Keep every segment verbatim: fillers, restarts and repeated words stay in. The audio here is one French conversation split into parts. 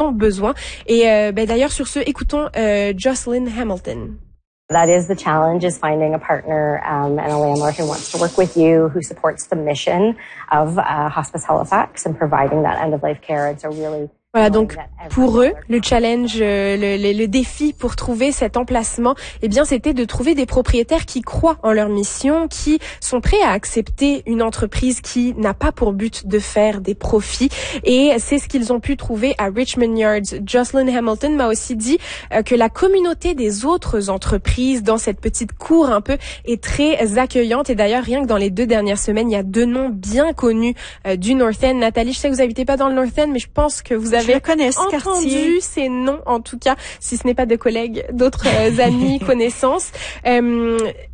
ont besoin. Et euh, ben, d'ailleurs, sur ce, écoutons euh, Jocelyn Hamilton. That is the challenge, is finding a partner um, and a landlord who wants to work with you, who supports the mission of uh, Hospice Halifax and providing that end-of-life care. And so really... Voilà, donc pour eux, le challenge, le, le, le défi pour trouver cet emplacement, eh bien, c'était de trouver des propriétaires qui croient en leur mission, qui sont prêts à accepter une entreprise qui n'a pas pour but de faire des profits. Et c'est ce qu'ils ont pu trouver à Richmond Yards. Jocelyn Hamilton m'a aussi dit euh, que la communauté des autres entreprises dans cette petite cour un peu est très accueillante. Et d'ailleurs, rien que dans les deux dernières semaines, il y a deux noms bien connus euh, du North End. Nathalie, je sais que vous n'habitez pas dans le North End, mais je pense que vous avez Je connais ce entendu quartier. ces noms, en tout cas, si ce n'est pas de collègues, d'autres euh, amis, connaissances. Euh,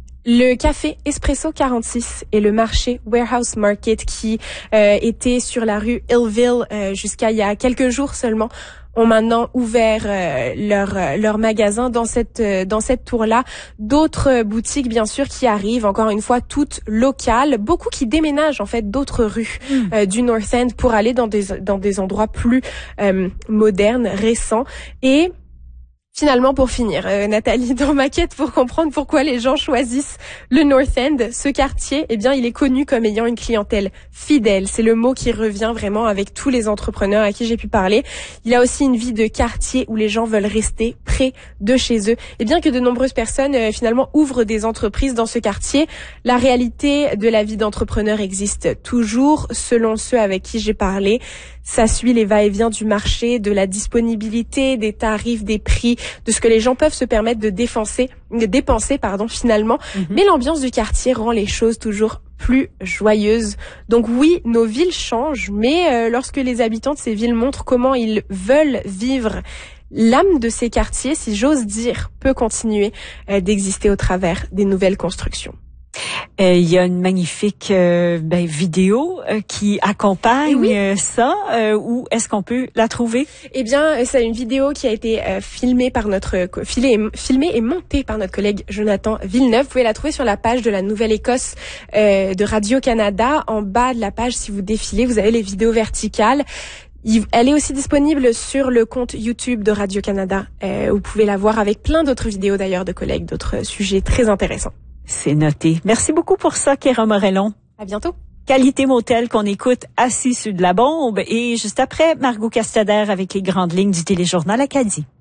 le café Espresso quarante-six et le marché Warehouse Market qui euh, était sur la rue Hillville euh, jusqu'à il y a quelques jours seulement ont maintenant ouvert euh, leur euh, leur magasin dans cette euh, dans cette tour-là. D'autres boutiques bien sûr qui arrivent, encore une fois toutes locales, beaucoup qui déménagent en fait d'autres rues mmh. euh, du North End pour aller dans des dans des endroits plus euh, modernes, récents. Et finalement, pour finir, euh, Nathalie, dans ma quête pour comprendre pourquoi les gens choisissent le North End, ce quartier, eh bien, il est connu comme ayant une clientèle fidèle. C'est le mot qui revient vraiment avec tous les entrepreneurs à qui j'ai pu parler. Il a aussi une vie de quartier où les gens veulent rester près de chez eux. Et bien que de nombreuses personnes, euh, finalement, ouvrent des entreprises dans ce quartier, la réalité de la vie d'entrepreneur existe toujours. Selon ceux avec qui j'ai parlé, ça suit les va-et-vient du marché, de la disponibilité, des tarifs, des prix, de ce que les gens peuvent se permettre de dépenser, de dépenser, pardon, finalement. Mm-hmm. Mais l'ambiance du quartier rend les choses toujours plus joyeuses. Donc oui, nos villes changent, mais euh, lorsque les habitants de ces villes montrent comment ils veulent vivre, l'âme de ces quartiers, si j'ose dire, peut continuer euh, d'exister au travers des nouvelles constructions. Euh, il y a une magnifique euh, ben, vidéo euh, qui accompagne oui. euh, ça. Euh, où est-ce qu'on peut la trouver? Eh bien, c'est une vidéo qui a été euh, filmée par notre filée, filmée et montée par notre collègue Jonathan Villeneuve. Vous pouvez la trouver sur la page de la Nouvelle-Écosse euh, de Radio-Canada. En bas de la page, si vous défilez, vous avez les vidéos verticales. Elle est aussi disponible sur le compte YouTube de Radio-Canada. Euh, vous pouvez la voir avec plein d'autres vidéos d'ailleurs de collègues, d'autres sujets très intéressants. C'est noté. Merci beaucoup pour ça, Kéra Morellon. À bientôt. Qualité Motel qu'on écoute assis sur de la bombe. Et juste après, Margot Castader avec les grandes lignes du téléjournal Acadie.